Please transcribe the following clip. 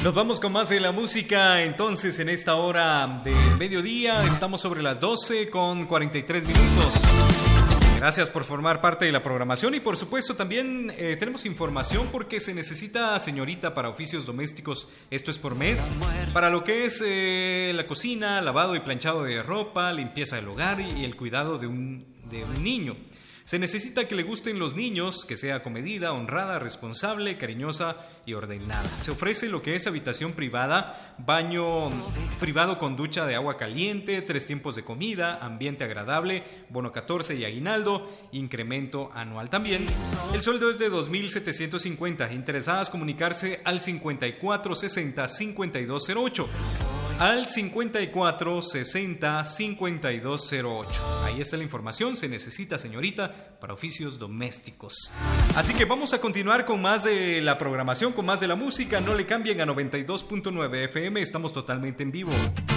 Nos vamos con más de la música. Entonces, en esta hora de mediodía, estamos sobre las 12 con 43 minutos. Gracias por formar parte de la programación y por supuesto también tenemos información porque se necesita señorita para oficios domésticos, esto es por mes, para lo que es la cocina, lavado y planchado de ropa, limpieza del hogar y el cuidado de un niño. Se necesita que le gusten los niños, que sea comedida, honrada, responsable, cariñosa y ordenada. Se ofrece lo que es habitación privada, baño privado con ducha de agua caliente, 3 tiempos de comida, ambiente agradable, bono 14 y aguinaldo, incremento anual también. El sueldo es de 2,750. Interesadas comunicarse al 5460-5208. Al 5460-5208. Ahí está la información. Se necesita señorita para oficios domésticos. Así que vamos a continuar con más de la programación, con más de la música. No le cambien a 92.9 FM. Estamos totalmente en vivo.